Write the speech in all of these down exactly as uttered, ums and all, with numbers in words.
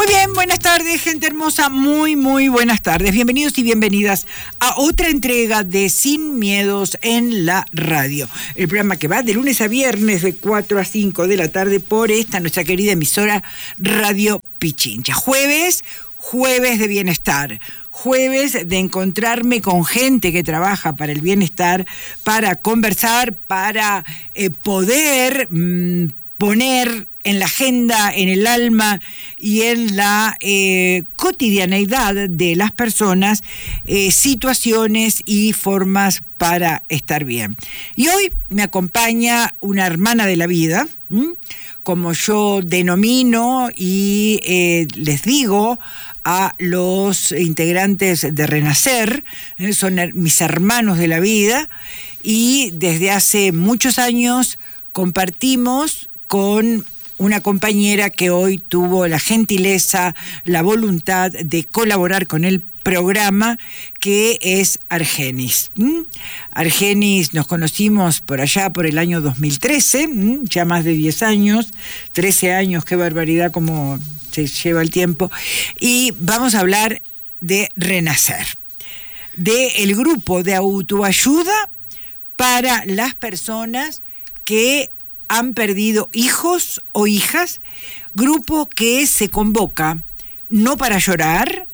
Muy bien, buenas tardes, gente hermosa, muy, muy buenas tardes. Bienvenidos y bienvenidas a otra entrega de Sin Miedos en la Radio. El programa que va de lunes a viernes de cuatro a cinco de la tarde por esta nuestra querida emisora Radio Pichincha. Jueves, jueves de bienestar. Jueves de encontrarme con gente que trabaja para el bienestar, para conversar, para eh, poder mmm, poner en la agenda, en el alma y en la eh, cotidianeidad de las personas eh, situaciones y formas para estar bien. Y hoy me acompaña una hermana de la vida, ¿m? como yo denomino y eh, les digo a los integrantes de Renacer, ¿eh? son mis hermanos de la vida, y desde hace muchos años compartimos con una compañera que hoy tuvo la gentileza, la voluntad de colaborar con el programa, que es Argenis. ¿Mm? Argenis nos conocimos por allá por el año dos mil trece, ¿Mm? ya más de diez años, trece años, qué barbaridad como se lleva el tiempo, y vamos a hablar de Renacer, del grupo de autoayuda para las personas que han perdido hijos o hijas, grupo que se convoca no para llorar,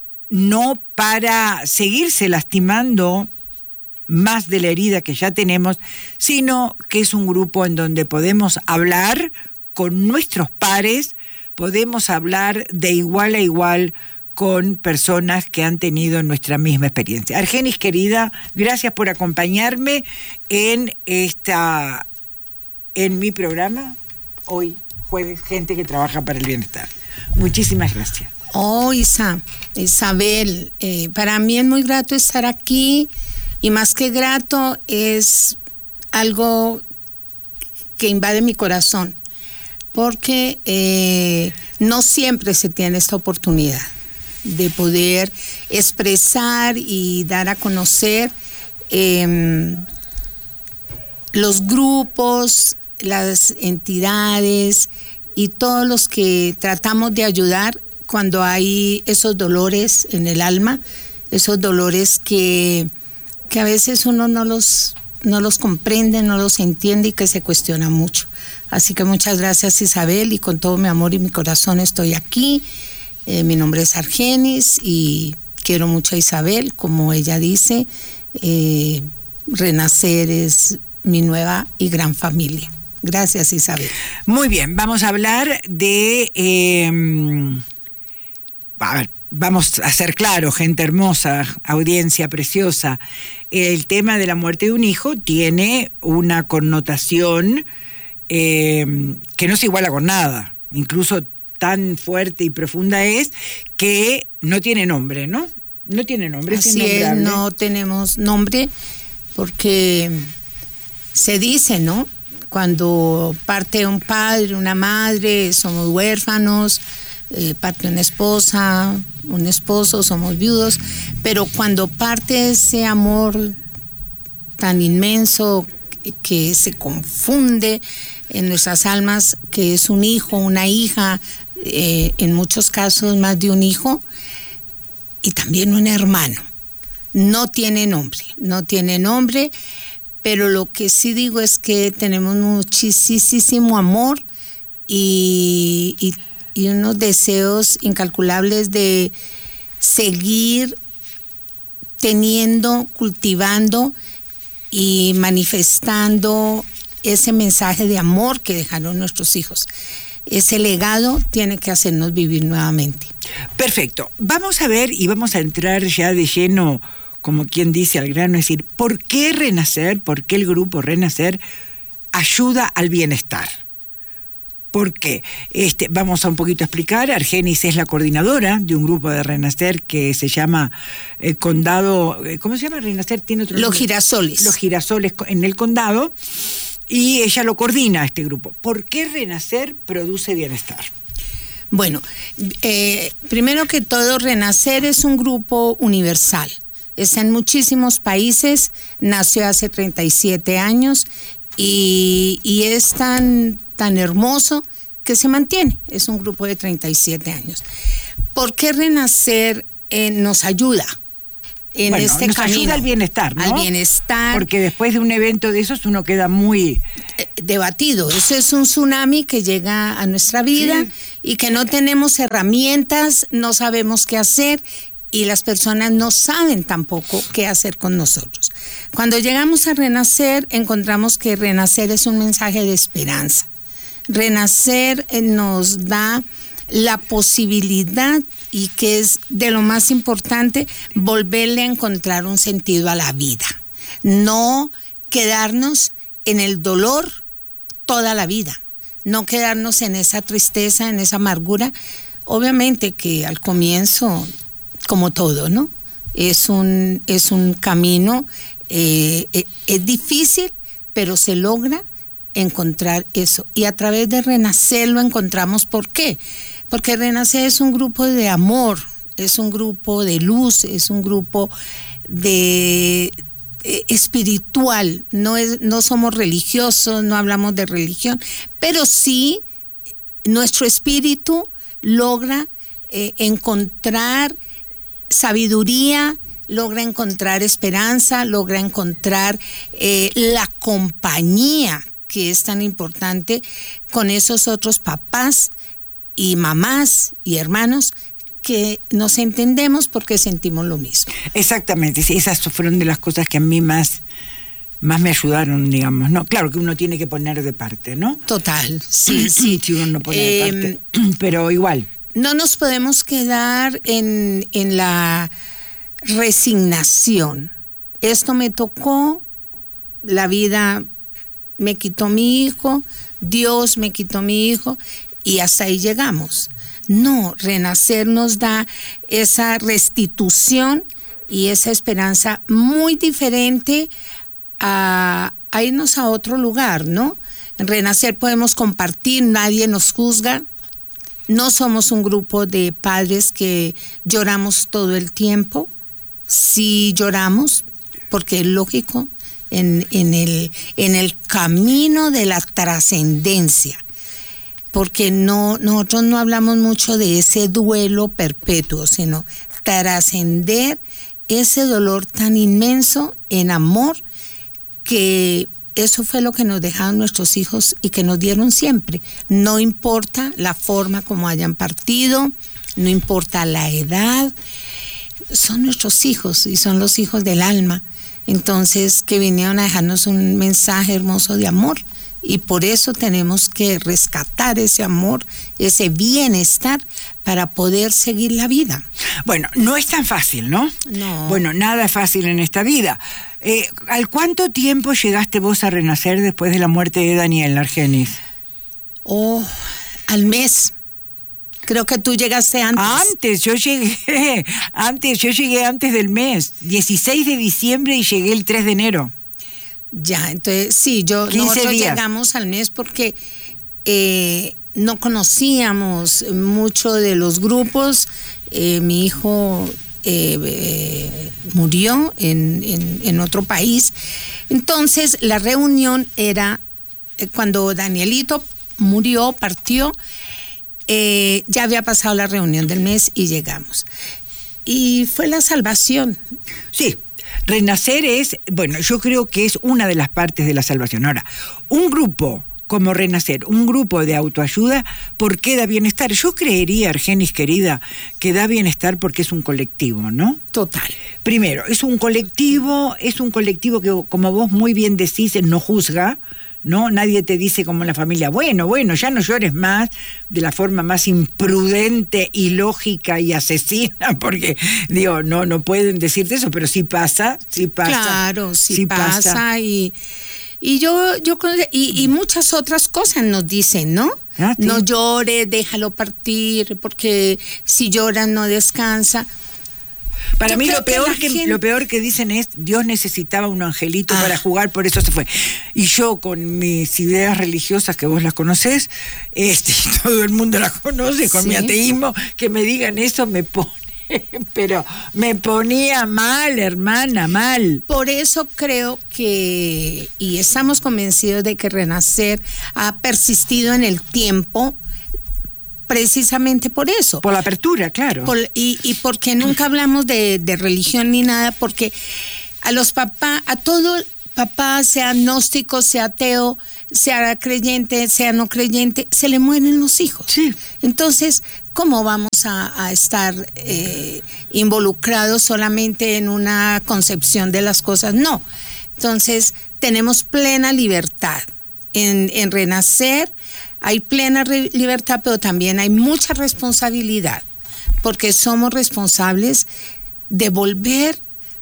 no para seguirse lastimando más de la herida que ya tenemos, sino que es un grupo en donde podemos hablar con nuestros pares, podemos hablar de igual a igual con personas que han tenido nuestra misma experiencia. Argenis, querida, gracias por acompañarme en esta... en mi programa, hoy jueves, gente que trabaja para el bienestar. Muchísimas gracias. Oh, Isa, Isabel, eh, para mí es muy grato estar aquí, y más que grato es algo que invade mi corazón, porque eh, no siempre se tiene esta oportunidad de poder expresar y dar a conocer eh, los grupos, las entidades y todos los que tratamos de ayudar cuando hay esos dolores en el alma, esos dolores que, que a veces uno no los, no los comprende, no los entiende y que se cuestiona mucho. Así que muchas gracias, Isabel, y con todo mi amor y mi corazón estoy aquí. Eh, mi nombre es Argenis y quiero mucho a Isabel, como ella dice, eh, Renacer es mi nueva y gran familia. Gracias, Isabel. Muy bien, vamos a hablar de... Eh, a ver, vamos a ser claros, gente hermosa, audiencia preciosa. El tema de la muerte de un hijo tiene una connotación eh, que no se iguala con nada. Incluso tan fuerte y profunda es que no tiene nombre, ¿no? No tiene nombre. Así es, no tenemos nombre porque... se dice, ¿no? Cuando parte un padre, una madre, somos huérfanos, eh, parte una esposa, un esposo, somos viudos, pero cuando parte ese amor tan inmenso que se confunde en nuestras almas, que es un hijo, una hija, eh, en muchos casos más de un hijo, y también un hermano, no tiene nombre, no tiene nombre. Pero lo que sí digo es que tenemos muchísimo amor y, y, y unos deseos incalculables de seguir teniendo, cultivando y manifestando ese mensaje de amor que dejaron nuestros hijos. Ese legado tiene que hacernos vivir nuevamente. Perfecto. Vamos a ver y vamos a entrar ya de lleno, como quien dice, al grano, es decir, ¿por qué Renacer, por qué el grupo Renacer ayuda al bienestar? ¿Por qué? Este, vamos a un poquito explicar. Argenis es la coordinadora de un grupo de Renacer que se llama eh, Condado, eh, ¿cómo se llama? Renacer tiene otro Los nombre. Girasoles. Los Girasoles en el condado, y ella lo coordina, este grupo. ¿Por qué Renacer produce bienestar? Bueno, eh, primero que todo, Renacer es un grupo universal. Está en muchísimos países, nació hace treinta y siete años y, y es tan, tan hermoso que se mantiene, es un grupo de treinta y siete años. ¿Por qué Renacer eh, nos ayuda en bueno, este nos camino? Ayuda al bienestar, ¿no? Al bienestar. Porque después de un evento de esos uno queda muy... Eh, debatido. Eso es un tsunami que llega a nuestra vida, sí, y que no tenemos herramientas, no sabemos qué hacer, y las personas no saben tampoco qué hacer con nosotros. Cuando llegamos a Renacer, encontramos que Renacer es un mensaje de esperanza. Renacer eh, nos da la posibilidad, y que es de lo más importante, volverle a encontrar un sentido a la vida. No quedarnos en el dolor toda la vida, no quedarnos en esa tristeza, en esa amargura. Obviamente que al comienzo, como todo, ¿no? Es un, es un camino, eh, es, es difícil, pero se logra encontrar eso. Y a través de Renacer lo encontramos. ¿Por qué? Porque Renacer es un grupo de amor, es un grupo de luz, es un grupo de eh, espiritual. No es, no somos religiosos, no hablamos de religión, pero sí nuestro espíritu logra eh, encontrar sabiduría, logra encontrar esperanza, logra encontrar eh, la compañía que es tan importante con esos otros papás y mamás y hermanos que nos entendemos porque sentimos lo mismo. Exactamente, sí, esas fueron de las cosas que a mí más, más me ayudaron, digamos, ¿no? Claro que uno tiene que poner de parte, ¿no? Total, sí, sí. Si uno no pone eh, de parte, pero igual. No nos podemos quedar en, en la resignación. Esto me tocó, la vida me quitó mi hijo, Dios me quitó mi hijo, y hasta ahí llegamos. No, Renacer nos da esa restitución y esa esperanza muy diferente a, a irnos a otro lugar, ¿no? En Renacer podemos compartir, nadie nos juzga. No somos un grupo de padres que lloramos todo el tiempo. Sí lloramos, porque es lógico, en, en, el, en el camino de la trascendencia. Porque no, nosotros no hablamos mucho de ese duelo perpetuo, sino trascender ese dolor tan inmenso en amor, que eso fue lo que nos dejaron nuestros hijos y que nos dieron siempre. No importa la forma como hayan partido, no importa la edad, son nuestros hijos y son los hijos del alma. Entonces, que vinieron a dejarnos un mensaje hermoso de amor. Y por eso tenemos que rescatar ese amor, ese bienestar, para poder seguir la vida. Bueno, no es tan fácil, ¿no? No. Bueno, nada es fácil en esta vida. Eh, ¿Al cuánto tiempo llegaste vos a Renacer después de la muerte de Daniel, Argenis? Oh, al mes. Creo que tú llegaste antes. Antes, yo llegué, antes, yo llegué antes del mes, dieciséis de diciembre, y llegué el tres de enero. Ya, entonces sí, yo nosotros días. llegamos al mes porque eh, no conocíamos mucho de los grupos. Eh, mi hijo eh, eh, murió en, en, en otro país. Entonces la reunión era eh, cuando Danielito murió, partió, eh, ya había pasado la reunión del mes y llegamos. Y fue la salvación. Sí. Renacer es, bueno, yo creo que es una de las partes de la salvación. Ahora, un grupo como Renacer, un grupo de autoayuda, ¿por qué da bienestar? Yo creería, Argenis querida, que da bienestar porque es un colectivo, ¿no? Total. Primero, es un colectivo, es un colectivo que, como vos muy bien decís, no juzga, ¿no? Nadie te dice como en la familia, bueno, bueno, ya no llores más, de la forma más imprudente, ilógica y asesina, porque, digo, no, no pueden decirte eso, pero sí pasa, sí pasa. Claro, sí, sí pasa, pasa, y, y yo, yo y, y muchas otras cosas nos dicen, ¿no? Ah, ¿sí? No llores, déjalo partir, porque si lloras no descansa. Para Yo mí lo peor que, que gente... lo peor que dicen es Dios necesitaba un angelito ah. para jugar, por eso se fue. Y yo con mis ideas religiosas, que vos las conocés, este, todo el mundo las conoce, con ¿Sí? mi ateísmo, que me digan eso me pone, pero me ponía mal, hermana, mal. Por eso creo que, y estamos convencidos de que Renacer ha persistido en el tiempo, precisamente por eso. Por la apertura, claro. Por, y, y porque nunca hablamos de, de religión ni nada, porque a los papás, a todo papá, sea agnóstico, sea ateo, sea creyente, sea no creyente, se le mueren los hijos. Sí. Entonces, ¿cómo vamos a, a estar eh, involucrados solamente en una concepción de las cosas? No. Entonces, tenemos plena libertad en, en Renacer. Hay plena re- libertad, pero también hay mucha responsabilidad, porque somos responsables de volver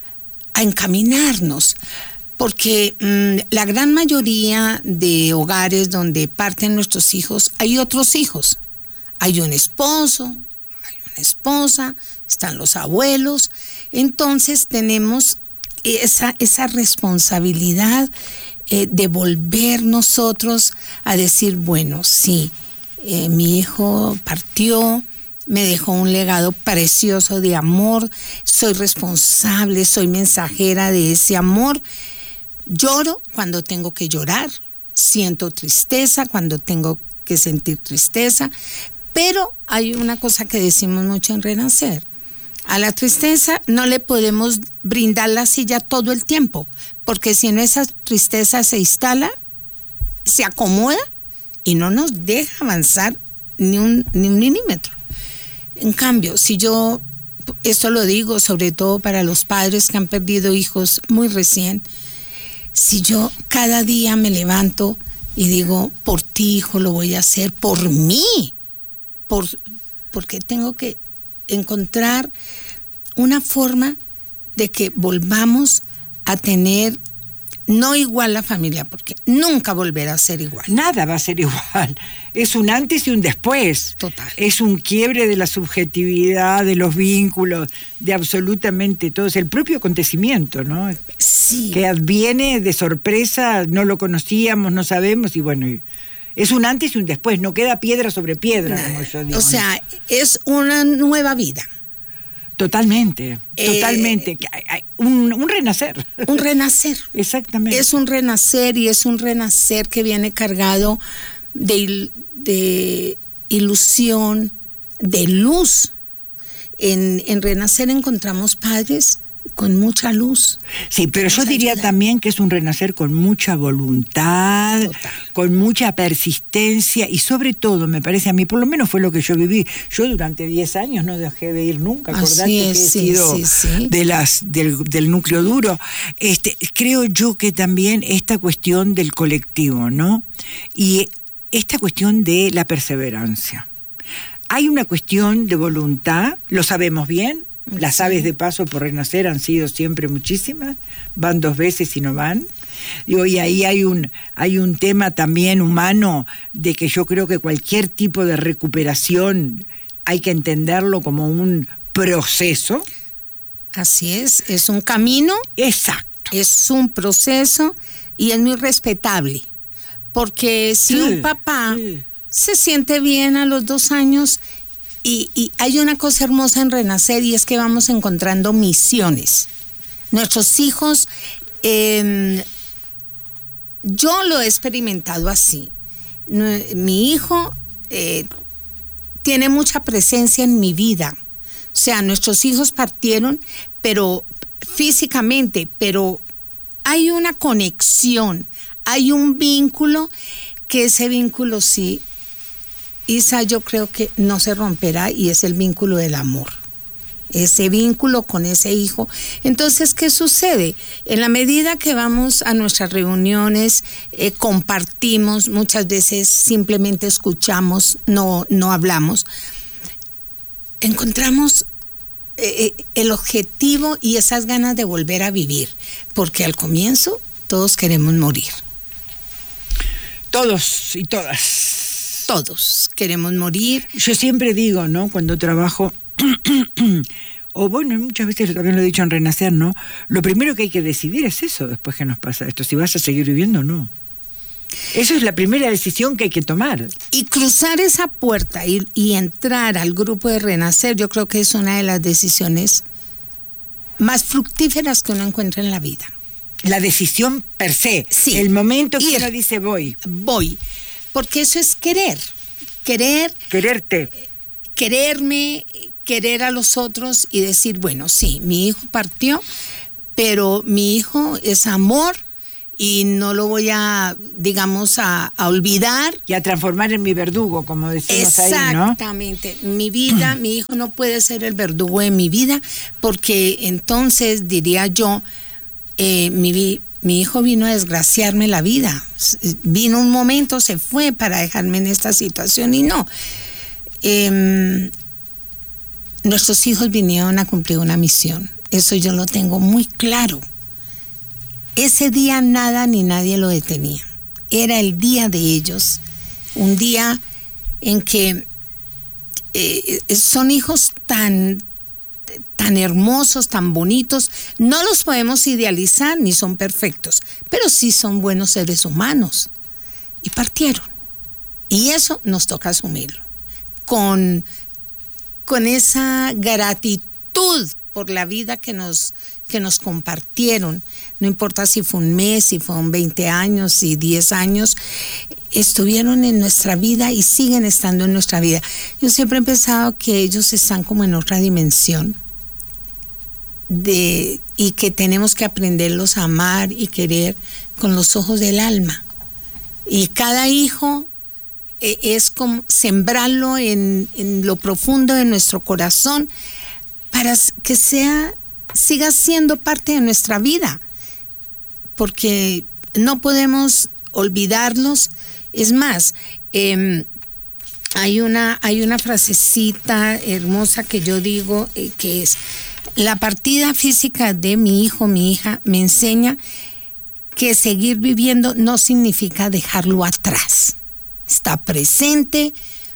a encaminarnos, porque mmm, la gran mayoría de hogares donde parten nuestros hijos, hay otros hijos. Hay un esposo, hay una esposa, están los abuelos. Entonces tenemos esa, esa responsabilidad eh, de volver nosotros a decir, bueno, sí, eh, mi hijo partió, me dejó un legado precioso de amor, soy responsable, soy mensajera de ese amor. Lloro cuando tengo que llorar, siento tristeza cuando tengo que sentir tristeza, pero hay una cosa que decimos mucho en Renacer. A la tristeza no le podemos brindar la silla todo el tiempo, porque si en esa tristeza se instala, se acomoda y no nos deja avanzar ni un, ni un milímetro. En cambio, si yo, esto lo digo sobre todo para los padres que han perdido hijos muy recién, si yo cada día me levanto y digo, por ti, hijo, lo voy a hacer, por mí, por, porque tengo que encontrar una forma de que volvamos a tener, no igual la familia, porque nunca volverá a ser igual. Nada va a ser igual. Es un antes y un después. Total. Es un quiebre de la subjetividad, de los vínculos, de absolutamente todo. Es el propio acontecimiento, ¿no? Sí. Que adviene de sorpresa, no lo conocíamos, no sabemos, y bueno, es un antes y un después. No queda piedra sobre piedra, Nada. como yo digo. O sea, ¿no? Es una nueva vida. Totalmente, Eh, totalmente. Un, un renacer. Un renacer. Exactamente. Es un renacer y es un renacer que viene cargado de, de ilusión, de luz. En, en Renacer encontramos padres con mucha luz. Sí, pero yo Nos diría ayuda. también que es un renacer con mucha voluntad, Total. con mucha persistencia y sobre todo, me parece a mí, por lo menos fue lo que yo viví. Yo durante diez años no dejé de ir nunca, acordate Así que es, he sí, sido sí, sí. de las del, del núcleo duro. Este, creo yo que también esta cuestión del colectivo, ¿no? Y esta cuestión de la perseverancia. Hay una cuestión de voluntad, lo sabemos bien. Las Sí. aves de paso por Renacer han sido siempre muchísimas, van dos veces y no van. Digo, y ahí hay un, hay un tema también humano de que yo creo que cualquier tipo de recuperación hay que entenderlo como un proceso. Así es, es un camino, Exacto. es un proceso y es muy respetable. Porque si Sí, un papá sí. se siente bien a los dos años y, y hay una cosa hermosa en Renacer y es que vamos encontrando misiones. Nuestros hijos, eh, yo lo he experimentado así. Mi hijo eh, tiene mucha presencia en mi vida. O sea, nuestros hijos partieron, pero físicamente, pero hay una conexión, hay un vínculo, que ese vínculo sí, Isa, yo creo que no se romperá y es el vínculo del amor. Ese vínculo con ese hijo. Entonces, ¿qué sucede? En la medida que vamos a nuestras reuniones, eh, compartimos, muchas veces simplemente escuchamos, no, no hablamos, encontramos eh, el objetivo y esas ganas de volver a vivir, porque al comienzo todos queremos morir. Todos y todas. Todos queremos morir. Yo siempre digo, ¿no? Cuando trabajo, o bueno, muchas veces también lo he dicho en Renacer, ¿no? Lo primero que hay que decidir es eso después que nos pasa esto, si vas a seguir viviendo o no. Eso es la primera decisión que hay que tomar. Y cruzar esa puerta y, y entrar al grupo de Renacer, yo creo que es una de las decisiones más fructíferas que uno encuentra en la vida. La decisión per se, Sí. el momento que Ir. uno dice voy. Voy, porque eso es querer. querer. Quererte. Quererme, querer a los otros y decir, bueno, sí, mi hijo partió, pero mi hijo es amor y no lo voy a, digamos, a, a olvidar. Y a transformar en mi verdugo, como decimos ahí, ¿no? Exactamente. Mi vida, mi hijo no puede ser el verdugo de mi vida, porque entonces, diría yo, eh, mi, mi hijo vino a desgraciarme la vida. Vino un momento, se fue para dejarme en esta situación y no. Eh, nuestros hijos vinieron a cumplir una misión. Eso yo lo tengo muy claro. Ese día nada ni nadie lo detenía. Era el día de ellos, un día en que eh, son hijos tan, tan hermosos, tan bonitos. No los podemos idealizar ni son perfectos, pero sí son buenos seres humanos. Y partieron. Y eso nos toca asumirlo. Con, con esa gratitud por la vida que nos, que nos compartieron, no importa si fue un mes, si fueron veinte años, si diez años, estuvieron en nuestra vida y siguen estando en nuestra vida. Yo siempre he pensado que ellos están como en otra dimensión de, y que tenemos que aprenderlos a amar y querer con los ojos del alma. Y cada hijo es como sembrarlo en, en lo profundo de nuestro corazón para que sea, siga siendo parte de nuestra vida, porque no podemos olvidarlos. Es más, eh, hay una, hay una frasecita hermosa que yo digo, eh, que es: la partida física de mi hijo, mi hija, me enseña que seguir viviendo no significa dejarlo atrás. Está presente.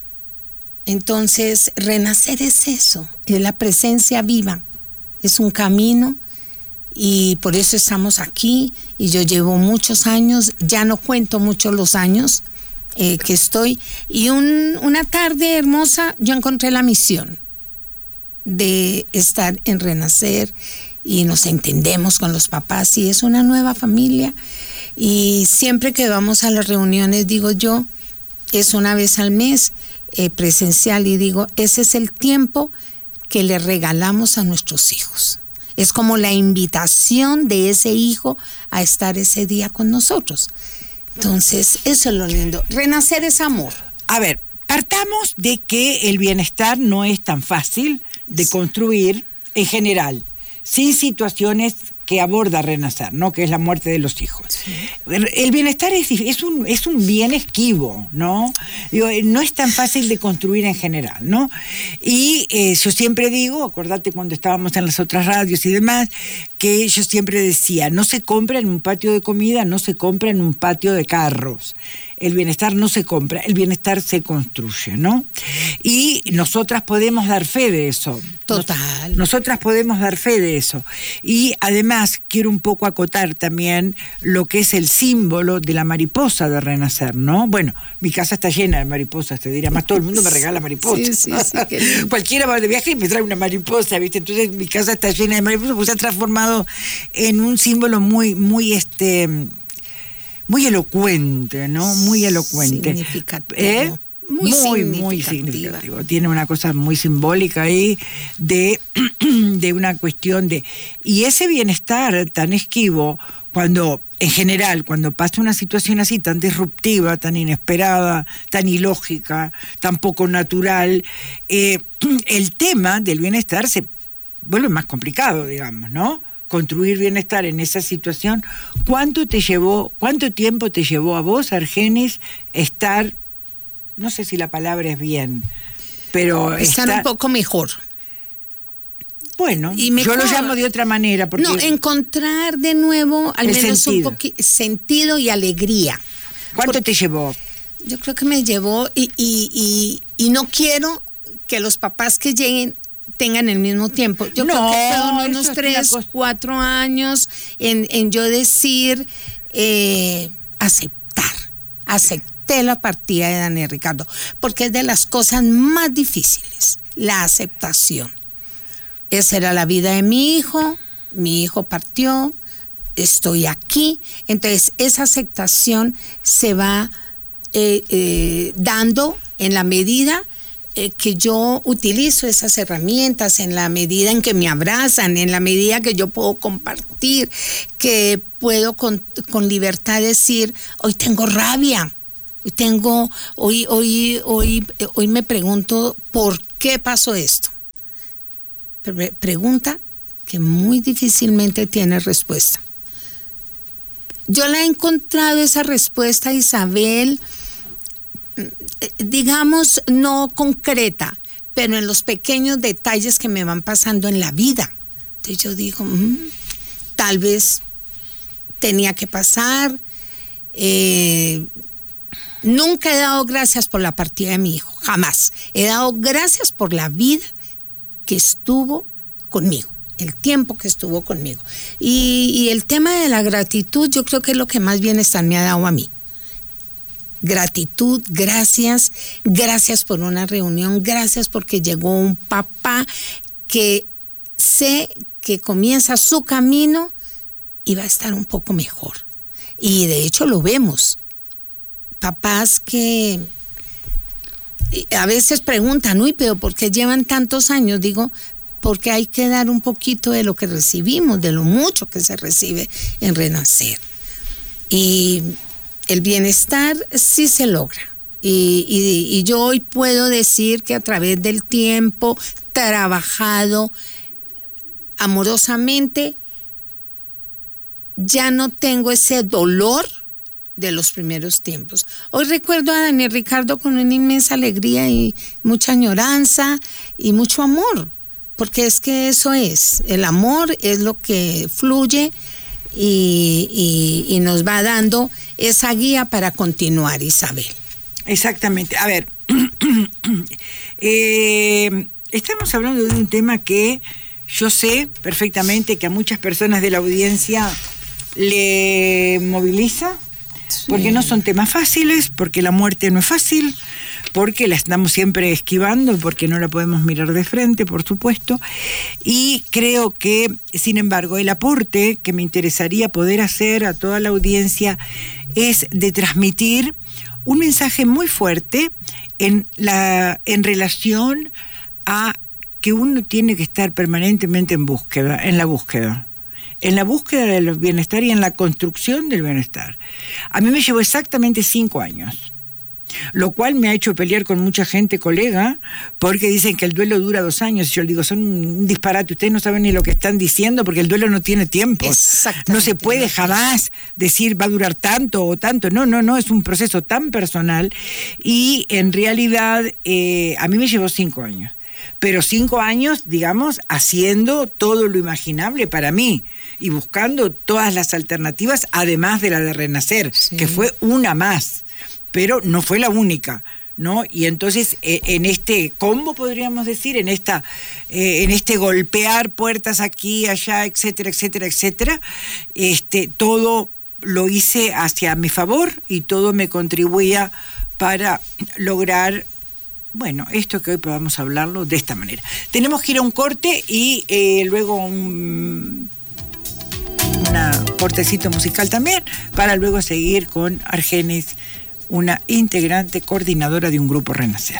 Entonces, renacer es eso, es la presencia viva, es un camino y por eso estamos aquí. Y yo llevo muchos años, ya no cuento mucho los años eh, que estoy, y un, una tarde hermosa yo encontré la misión de estar en Renacer y nos entendemos con los papás y es una nueva familia. Y siempre que vamos a las reuniones, digo yo, es una vez al mes eh, presencial, y digo, ese es el tiempo que le regalamos a nuestros hijos. Es como la invitación de ese hijo a estar ese día con nosotros. Entonces, eso es lo lindo. Renacer es amor. A ver, partamos de que el bienestar no es tan fácil de construir en general, sin situaciones que aborda Renacer, ¿no? Que es la muerte de los hijos. Sí. El bienestar es, es, un, es un bien esquivo, ¿no? Digo, no es tan fácil de construir en general, ¿no? Y eh, yo siempre digo, acordate cuando estábamos en las otras radios y demás, que yo siempre decía, no se compra en un patio de comida, no se compra en un patio de carros. El bienestar no se compra, el bienestar se construye, ¿no? Y nosotras podemos dar fe de eso. Total. Nos, nosotras podemos dar fe de eso. Y además quiero un poco acotar también lo que es el símbolo de la mariposa de Renacer, ¿no? Bueno, mi casa está llena de mariposas, te dirá, más todo el mundo me regala mariposas. Sí, sí, sí, cualquiera va de viaje y me trae una mariposa, ¿viste? Entonces mi casa está llena de mariposas, pues se ha transformado en un símbolo muy, muy este... muy elocuente, ¿no? Muy elocuente. Significativo. ¿Eh? Muy, muy, muy significativo. Tiene una cosa muy simbólica ahí de, de una cuestión de... Y ese bienestar tan esquivo, cuando, en general, cuando pasa una situación así tan disruptiva, tan inesperada, tan ilógica, tan poco natural, eh, el tema del bienestar se vuelve más complicado, digamos, ¿no? Construir bienestar en esa situación. ¿Cuánto te llevó, cuánto tiempo te llevó a vos, Argenis, estar, no sé si la palabra es bien, pero estar estar, un poco mejor? Bueno, y mejor, yo lo llamo de otra manera. Porque no, encontrar de nuevo al menos sentido. un poquito sentido y alegría. ¿Cuánto porque te llevó? Yo creo que me llevó, y, y, y, y no quiero que los papás que lleguen tengan el mismo tiempo. Yo no, creo que fueron unos tres, cuatro años en, en yo decir, eh, aceptar, acepté la partida de Daniel Ricardo, porque es de las cosas más difíciles, la aceptación. Esa era la vida de mi hijo, mi hijo partió, estoy aquí, entonces esa aceptación se va eh, eh, dando en la medida eh, que yo utilizo esas herramientas, en la medida en que me abrazan, en la medida que yo puedo compartir, que puedo con, con libertad decir, hoy tengo rabia, hoy tengo, hoy, hoy, hoy, hoy me pregunto por qué pasó esto. Pre- pregunta que muy difícilmente tiene respuesta. Yo le he encontrado esa respuesta a Isabel, digamos, no concreta, pero en los pequeños detalles que me van pasando en la vida. Entonces yo digo, mmm, tal vez tenía que pasar. Eh, nunca he dado gracias por la partida de mi hijo, jamás. He dado gracias por la vida que estuvo conmigo, el tiempo que estuvo conmigo. Y, y el tema de la gratitud, yo creo que es lo que más bienestar me ha dado a mí. Gratitud, gracias, gracias por una reunión, gracias porque llegó un papá que sé que comienza su camino y va a estar un poco mejor. Y de hecho lo vemos. Papás que a veces preguntan, uy, pero ¿por qué llevan tantos años? Digo, porque hay que dar un poquito de lo que recibimos, de lo mucho que se recibe en Renacer. Y el bienestar sí se logra. Y, y, y yo hoy puedo decir que a través del tiempo, trabajado amorosamente, ya no tengo ese dolor de los primeros tiempos. Hoy recuerdo a Daniel Ricardo con una inmensa alegría y mucha añoranza y mucho amor, porque es que eso es, el amor es lo que fluye y, y, y nos va dando esa guía para continuar, Isabel. Exactamente. A ver, eh, estamos hablando de un tema que yo sé perfectamente que a muchas personas de la audiencia le moviliza, sí, porque no son temas fáciles, porque la muerte no es fácil, porque la estamos siempre esquivando, porque no la podemos mirar de frente, por supuesto, y creo que, sin embargo, el aporte que me interesaría poder hacer a toda la audiencia es de transmitir un mensaje muy fuerte en, la, en relación a que uno tiene que estar permanentemente en búsqueda, en la búsqueda. en la búsqueda del bienestar y en la construcción del bienestar. A mí me llevó exactamente cinco años, lo cual me ha hecho pelear con mucha gente, colega, porque dicen que el duelo dura dos años. Y yo les digo, son un disparate, ustedes no saben ni lo que están diciendo, porque el duelo no tiene tiempo. No se puede jamás decir va a durar tanto o tanto. No, no, no, es un proceso tan personal. Y en realidad, eh, a mí me llevó cinco años. Pero cinco años, digamos, haciendo todo lo imaginable para mí y buscando todas las alternativas, además de la de Renacer, sí, que fue una más, pero no fue la única, ¿no? Y entonces, eh, en este combo, podríamos decir, en esta, eh, en este golpear puertas aquí, allá, etcétera, etcétera, etcétera, este, todo lo hice hacia mi favor y todo me contribuía para lograr, bueno, esto que hoy podamos hablarlo de esta manera. Tenemos que ir a un corte y eh, luego un una cortecito musical también, para luego seguir con Argenis, una integrante coordinadora de un grupo Renacer.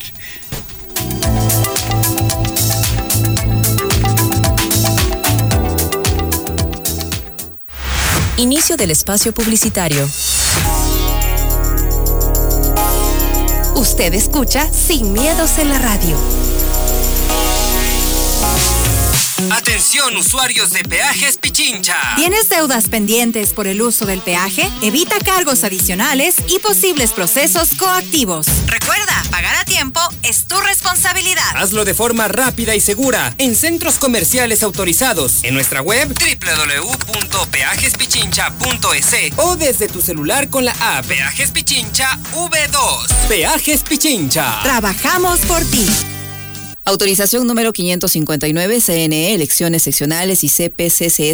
Inicio del espacio publicitario. Usted escucha Sin Miedos en la Radio. Atención, usuarios de Peajes Pichincha. ¿Tienes deudas pendientes por el uso del peaje? Evita cargos adicionales y posibles procesos coactivos. Recuerda, pagar a tiempo es tu responsabilidad. Hazlo de forma rápida y segura en centros comerciales autorizados, en nuestra web doble u doble u doble u punto peajes pichincha punto e s o desde tu celular con la app Peajes Pichincha V dos. Peajes Pichincha. Trabajamos por ti. Autorización número quinientos cincuenta y nueve, C N E, elecciones seccionales y C P C C